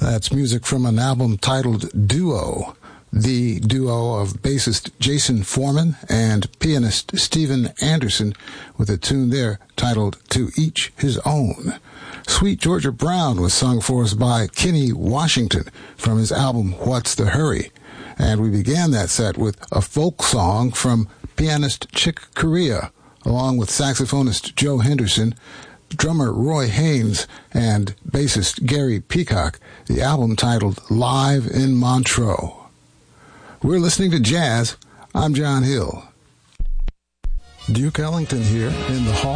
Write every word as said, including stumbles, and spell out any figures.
That's music from an album titled Duo, the duo of bassist Jason Foreman and pianist Steven Anderson, with a tune there titled To Each His Own. Sweet Georgia Brown was sung for us by Kenny Washington from his album What's the Hurry? And we began that set with a folk song from pianist Chick Corea, along with saxophonist Joe Henderson, drummer Roy Haynes, and bassist Gary Peacock, the album titled Live in Montreux. We're listening to jazz. I'm John Hill. Duke Ellington here in the hall.